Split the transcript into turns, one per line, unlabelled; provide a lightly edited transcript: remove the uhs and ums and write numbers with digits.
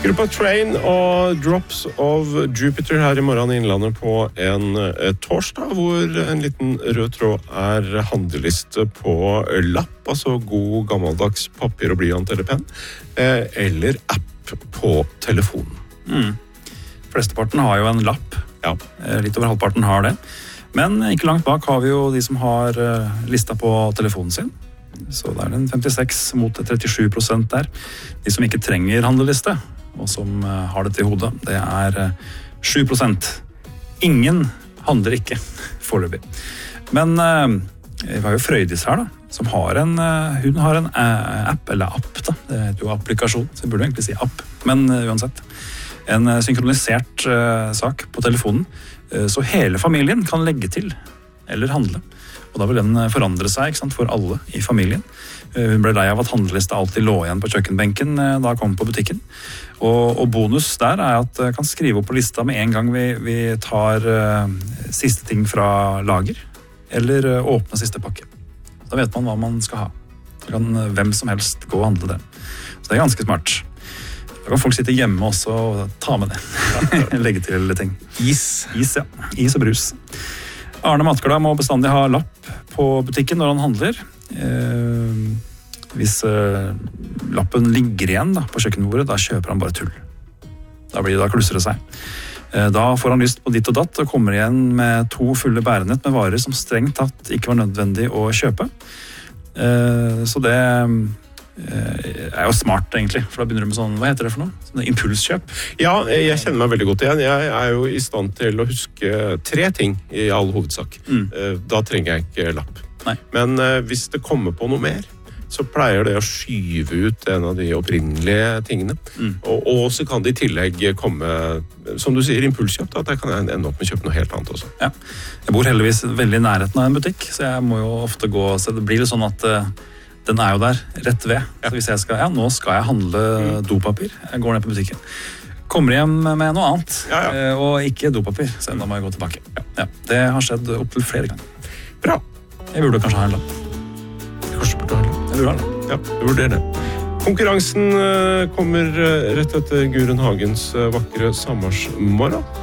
Gruppa Train og Drops of Jupiter her i morgen i Innlandet på en torsdag, hvor en liten rød tråd handleliste på lapp, altså god gammeldags papir og blyant eller penn, eller app på telefonen.
Flesteparten har jo en lapp.
Ja.
Litt over halvparten har det. Men ikke langt bak har vi jo de som har lista på telefonen sin. Så det en 56 mot 37% der. De som ikke trenger handleliste, og som har det til hodet, det 7%. Ingen handler ikke foreløpig. Men vi har jo Frøydis her da, som har hun har en app, eller app da, det heter jo applikasjon, så jeg burde egentlig si app, men uansett. En synkronisert sak på telefonen, så hele familien kan legge til eller handle. Og da vil den forandre seg, ikke sant, for alle i familien. Hun ble lei av at handlelista alltid lå igjen på kjøkkenbenken da hun kom på butikken. Og bonus der at jeg kan skrive opp på lista med en gang vi tar siste ting fra lager, eller åpne siste pakke. Da vet man hva man skal ha. Da kan hvem som helst gå og handle det. Så det ganske smart. Da kan folk sitte hjemme også og ta med det. Legge til ting.
Is,
ja. Is og brus. Arne Matglad må bestandig ha lapp på butikken når han handler. Hvis lappen ligger igjen da, på kjøkkenbordet, da kjøper han bare tull. Da klusser det seg. Da får han lyst på ditt og datt og kommer igjen med 2 fulle bærenett med varer som strengt tatt ikke var nødvendig å kjøpe. Så det jo smart egentlig, for da begynner du med sånn, hva heter det for noe? Sånn impulskjøp.
Ja, jeg kjenner meg veldig godt igjen. Jeg jo i stand til å huske 3 ting i all hovedsak. Da trenger jeg ikke lapp.
Nei.
Men hvis det kommer på noe mer, så pleier det å skyve ut en av de opprinnelige tingene. Og så kan det i tillegg komme, som du sier, impulskjøp, da, at jeg kan ende opp med å kjøpe noe helt annet også.
Ja. Jeg bor heldigvis veldig i nærheten av en butikk, så jeg må jo ofte gå, så det blir litt sånn at den jo der, rett ved. Så hvis jeg nå skal jeg handle dopapir. Jeg går ned på butikken. Kommer hjem med noe annet, og ikke dopapir. Så da må jeg gå tilbake. Ja. Det har skjedd opp til flere ganger.
Bra.
Jeg burde kanskje ha en lapp.
Kanskje burde ha en lapp.
Jeg burde ha en lapp.
Ja, jeg vurderer det. Konkurransen kommer rett etter Gurun Hagens vakre sommersmorgen.